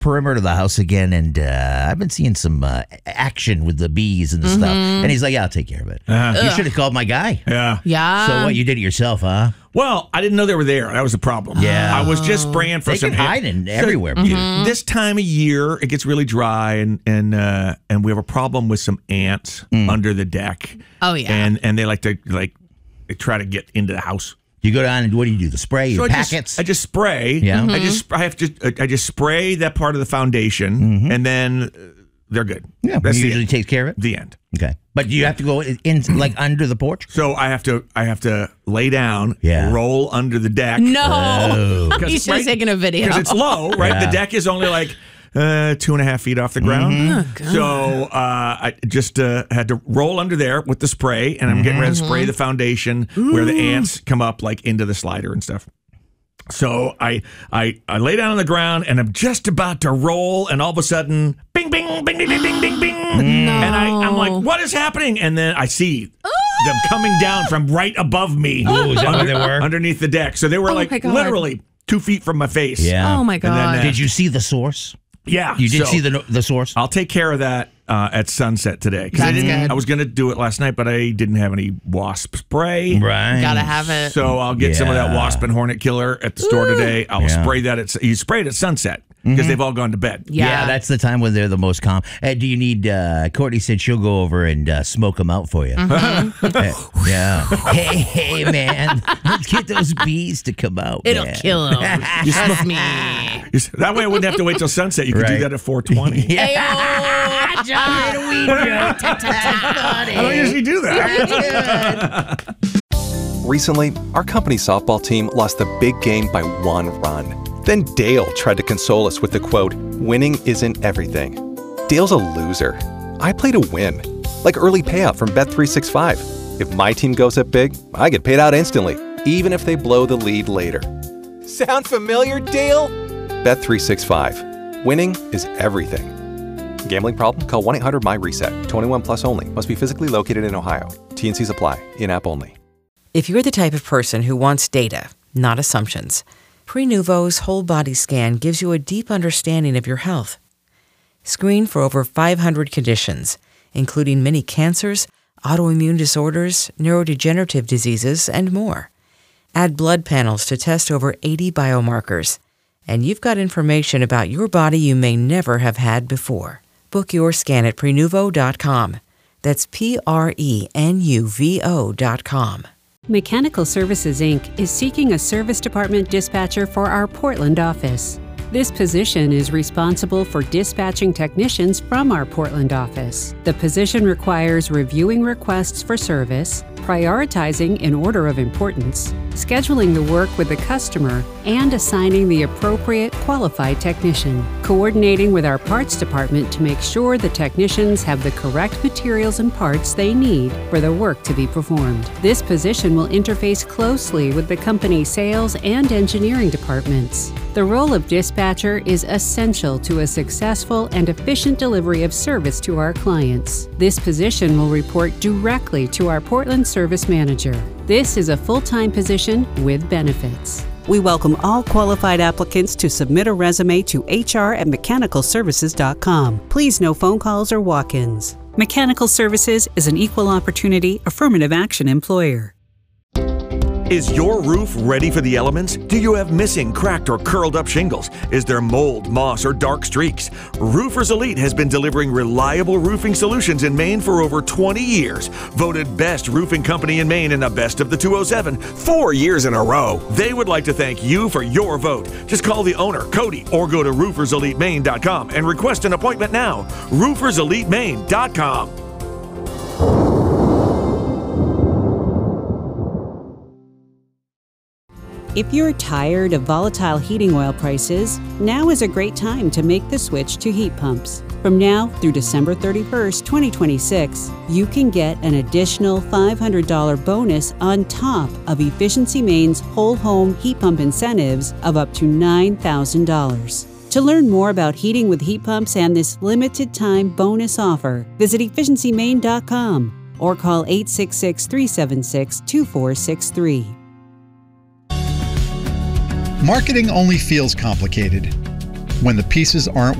perimeter of the house again, and I've been seeing some action with the bees and the stuff. And he's like, yeah, I'll take care of it. You should have called my guy. Yeah. So what, you did it yourself, huh? Well, I didn't know they were there. That was the problem. Yeah. I was just spraying for They some can hide in everywhere. dude. This time of year, it gets really dry, and we have a problem with some ants under the deck. Oh, yeah. And they like to they try to get into the house. You go down and what do you do? The spray, your packets? I just spray. Yeah. I just spray that part of the foundation, and then they're good. Yeah, That's he the usually end. takes care of it. The end. Okay, but you have to go in like under the porch. So I have to lay down, roll under the deck. No, you should have taken a video because it's low, right? The deck is only like 2.5 feet off the ground. Oh, God. So I just had to roll under there with the spray, and I'm getting ready to spray the foundation where the ants come up like into the slider and stuff. So I lay down on the ground, and I'm just about to roll, and all of a sudden, bing, bing, bing, bing, bing, bing, bing, bing. And I'm like, what is happening? And then I see them coming down from right above me. Ooh, is that where they were? Underneath the deck. So they were my God. literally 2 feet from my face. Yeah. Oh, my God. And then, Did you see the source? Yeah. You did so see the source? I'll take care of that at sunset today. That's good. I was going to do it last night, but I didn't have any wasp spray. Right. Gotta have it. So I'll get some of that wasp and hornet killer at the store today. I'll spray that. You spray it at sunset because they've all gone to bed. Yeah, that's the time when they're the most calm. Do you need, Courtney said she'll go over and smoke them out for you. Yeah. Hey, man, let's get those bees to come out. It'll man. kill them. Trust me. That way I wouldn't have to wait till sunset. You could do that at 4:20. Ayo, I don't usually do that. Recently, our company softball team lost the big game by 1 run. Then Dale tried to console us with the quote, "Winning isn't everything." Dale's a loser. I play to win, like early payout from Bet365. If my team goes up big, I get paid out instantly, even if they blow the lead later. Sound familiar, Dale? Bet365. Winning is everything. Gambling problem? Call 1-800-MY-RESET. 21 plus only. Must be physically located in Ohio. T&Cs apply. In-app only. If you're the type of person who wants data, not assumptions, Prenuvo's whole body scan gives you a deep understanding of your health. Screen for over 500 conditions, including many cancers, autoimmune disorders, neurodegenerative diseases, and more. Add blood panels to test over 80 biomarkers, and you've got information about your body you may never have had before. Book your scan at Prenuvo.com. That's Prenuvo.com. Mechanical Services, Inc. is seeking a service department dispatcher for our Portland office. This position is responsible for dispatching technicians from our Portland office. The position requires reviewing requests for service, prioritizing in order of importance, scheduling the work with the customer, and assigning the appropriate qualified technician, coordinating with our parts department to make sure the technicians have the correct materials and parts they need for the work to be performed. This position will interface closely with the company's sales and engineering departments. The role of dispatcher is essential to a successful and efficient delivery of service to our clients. This position will report directly to our Portland service manager. This is a full-time position with benefits. We welcome all qualified applicants to submit a resume to hr@mechanicalservices.com. Please no phone calls or walk-ins. Mechanical Services is an equal opportunity affirmative action employer. Is your roof ready for the elements? Do you have missing, cracked, or curled up shingles? Is there mold, moss, or dark streaks? Roofers Elite has been delivering reliable roofing solutions in Maine for over 20 years. Voted best roofing company in Maine in the Best of the 207 4 years in a row. They would like to thank you for your vote. Just call the owner, Cody, or go to rooferselitemaine.com and request an appointment now. rooferselitemaine.com. If you're tired of volatile heating oil prices, now is a great time to make the switch to heat pumps. From now through December 31st, 2026, you can get an additional $500 bonus on top of Efficiency Maine's whole home heat pump incentives of up to $9,000. To learn more about heating with heat pumps and this limited time bonus offer, visit efficiencymaine.com or call 866-376-2463. Marketing only feels complicated When the pieces aren't